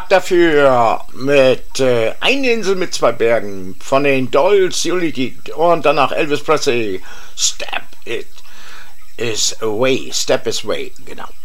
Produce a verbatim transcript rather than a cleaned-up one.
ab dafür mit äh, Eine Insel mit zwei Bergen von den Dolls, Unity und danach Elvis Presley. Step it is away, Step is away, genau.